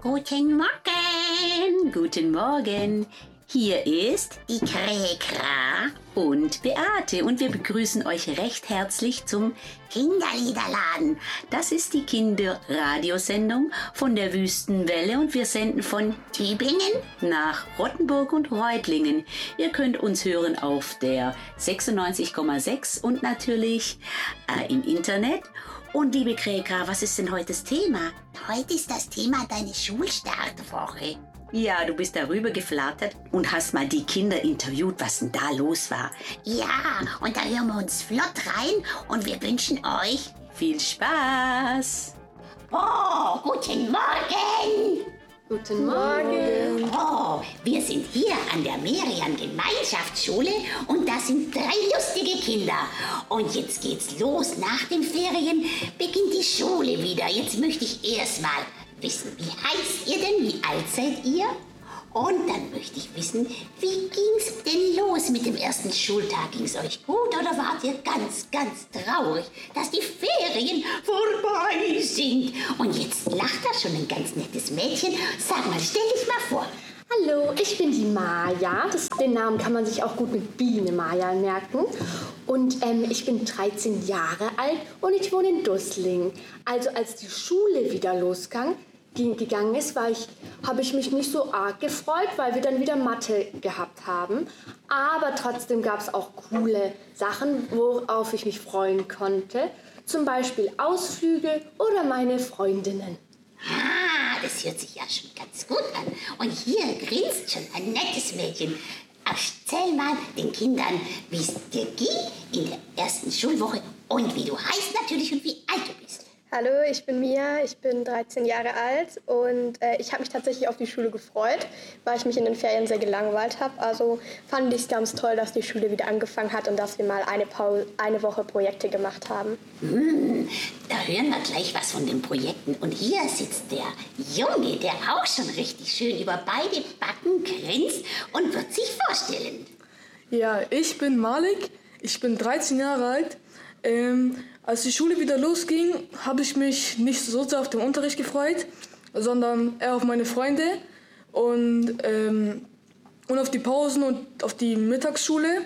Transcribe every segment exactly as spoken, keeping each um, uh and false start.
Guten Morgen. Guten Morgen. Hier ist die Kräkra und Beate und wir begrüßen euch recht herzlich zum Kinderliederladen. Das ist die Kinderradiosendung von der Wüstenwelle und wir senden von Tübingen nach Rottenburg und Reutlingen. Ihr könnt uns hören auf der sechsundneunzig Komma sechs und natürlich äh, im Internet. Und liebe Kräkra, was ist denn heute das Thema? Heute ist das Thema deine Schulstartwoche. Ja, du bist darüber geflattert und hast mal die Kinder interviewt, was denn da los war. Ja, und da hören wir uns flott rein und wir wünschen euch viel Spaß. Oh, guten Morgen. Guten Morgen. Oh, wir sind hier an der Merian-Gemeinschaftsschule und das sind drei lustige Kinder. Und jetzt geht's los. Nach den Ferien beginnt die Schule wieder. Jetzt möchte ich erst mal wissen, wie heißt ihr denn? Wie alt seid ihr? Und dann möchte ich wissen, wie ging's denn los mit dem ersten Schultag? Ging's euch gut oder wart ihr ganz, ganz traurig, dass die Ferien vorbei sind? Und jetzt lacht da schon ein ganz nettes Mädchen. Sag mal, stell dich mal vor. Hallo, ich bin die Maja. Das, den Namen kann man sich auch gut mit Biene Maja merken. Und ähm, ich bin dreizehn Jahre alt und ich wohne in Dusslingen. Also als die Schule wieder losging, gegangen ist, war ich, habe ich mich nicht so arg gefreut, weil wir dann wieder Mathe gehabt haben. Aber trotzdem gab es auch coole Sachen, worauf ich mich freuen konnte. Zum Beispiel Ausflüge oder meine Freundinnen. Ah, das hört sich ja schon ganz gut an. Und hier grinst schon ein nettes Mädchen. Erzähl mal den Kindern, wie es dir ging in der ersten Schulwoche und wie du heißt natürlich und wie alt du bist. Hallo, ich bin Mia, ich bin dreizehn Jahre alt und äh, ich habe mich tatsächlich auf die Schule gefreut, weil ich mich in den Ferien sehr gelangweilt habe. Also fand ich es ganz toll, dass die Schule wieder angefangen hat und dass wir mal eine, Pause, eine Woche Projekte gemacht haben. Hm, da hören wir gleich was von den Projekten. Und hier sitzt der Junge, der auch schon richtig schön über beide Backen grinst und wird sich vorstellen. Ja, ich bin Malik, ich bin dreizehn Jahre alt. Ähm, als die Schule wieder losging, habe ich mich nicht so sehr auf den Unterricht gefreut, sondern eher auf meine Freunde und, ähm, und auf die Pausen und auf die Mittagsschule.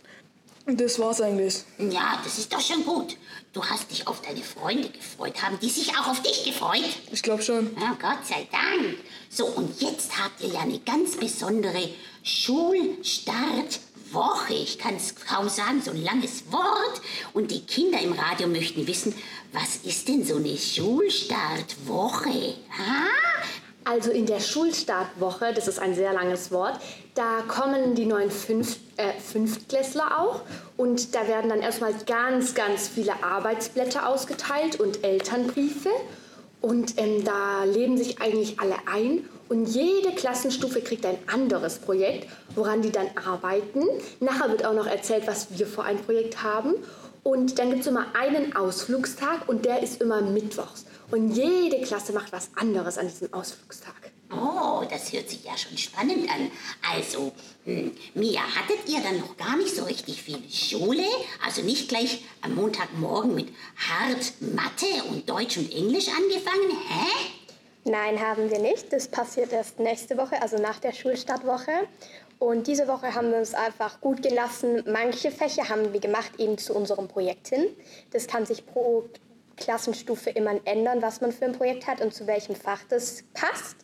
Und das war's eigentlich. Ja, das ist doch schon gut. Du hast dich auf deine Freunde gefreut. Haben die sich auch auf dich gefreut? Ich glaube schon. Ja, Gott sei Dank. So, und jetzt habt ihr ja eine ganz besondere Schulstartwoche. Ich kann es kaum sagen, so ein langes Wort. Und die Kinder im Radio möchten wissen, was ist denn so eine Schulstartwoche? Ha? Also in der Schulstartwoche, das ist ein sehr langes Wort, da kommen die neuen Fünf, äh, Fünftklässler auch und da werden dann erstmal ganz, ganz viele Arbeitsblätter ausgeteilt und Elternbriefe und ähm, da leben sich eigentlich alle ein und jede Klassenstufe kriegt ein anderes Projekt, woran die dann arbeiten. Nachher wird auch noch erzählt, was wir für ein Projekt haben und dann gibt es immer einen Ausflugstag und der ist immer mittwochs. Und jede Klasse macht was anderes an diesem Ausflugstag. Oh, das hört sich ja schon spannend an. Also, hm, Mia, hattet ihr dann noch gar nicht so richtig viel Schule? Also nicht gleich am Montagmorgen mit hart Mathe und Deutsch und Englisch angefangen? Hä? Nein, haben wir nicht. Das passiert erst nächste Woche, also nach der Schulstartwoche. Und diese Woche haben wir uns einfach gut gelassen. Manche Fächer haben wir gemacht, eben zu unserem Projekt hin. Das kann sich pro Klassenstufe immer ändern, was man für ein Projekt hat und zu welchem Fach das passt.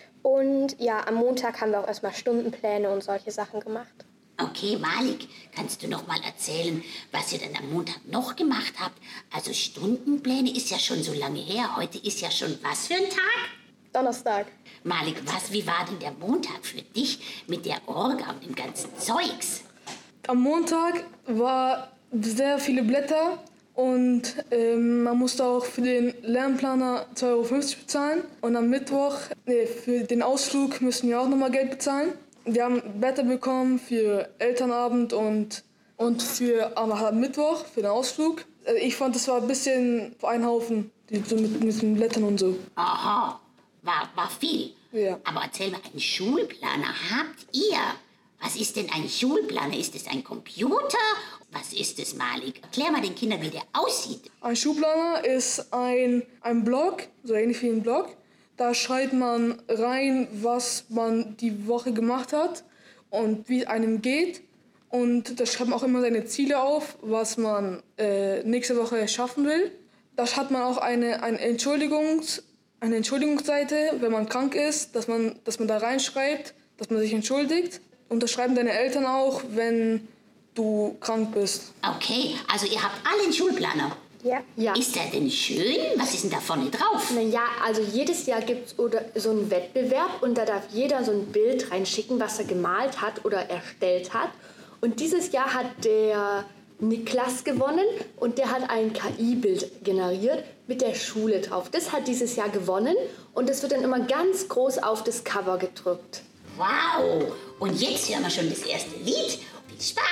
Und ja, am Montag haben wir auch erstmal Stundenpläne und solche Sachen gemacht. Okay, Malik, kannst du noch mal erzählen, was ihr dann am Montag noch gemacht habt? Also Stundenpläne ist ja schon so lange her. Heute ist ja schon was für ein Tag? Donnerstag. Malik, was, wie war denn der Montag für dich mit der Orga und dem ganzen Zeugs? Am Montag war sehr viele Blätter. Und ähm, man musste auch für den Lernplaner zwei Euro fünfzig bezahlen. Und am Mittwoch, nee, für den Ausflug müssen wir auch nochmal Geld bezahlen. Wir haben Blätter bekommen für Elternabend und, und für am Mittwoch, für den Ausflug. Ich fand, das war ein bisschen ein Haufen, die, so mit, mit den Blättern und so. Aha, war, war viel. Ja. Aber erzähl mal, einen Schulplaner habt ihr? Was ist denn ein Schulplaner? Ist es ein Computer? Was ist es, Malik? Erklär mal den Kindern, wie der aussieht. Ein Schulplaner ist ein, ein Block, so ähnlich wie ein Block. Da Da schreibt man rein, was man die Woche gemacht hat und wie es einem geht. Und da schreibt man auch immer seine Ziele auf, was man äh, nächste Woche schaffen will. Da hat man auch eine, eine, Entschuldigungs, eine Entschuldigungsseite, wenn man krank ist, dass man, dass man da reinschreibt, dass man sich entschuldigt. Und das schreiben deine Eltern auch, wenn du krank bist. Okay, also ihr habt alle einen Schulplaner. Ja. Ja. Ist der denn schön? Was ist denn da vorne drauf? Naja, also jedes Jahr gibt es so einen Wettbewerb und da darf jeder so ein Bild reinschicken, was er gemalt hat oder erstellt hat. Und dieses Jahr hat der Niklas gewonnen und der hat ein K I-Bild generiert mit der Schule drauf. Das hat dieses Jahr gewonnen und das wird dann immer ganz groß auf das Cover gedrückt. Wow! Und jetzt hören wir schon das erste Lied. Viel Spaß!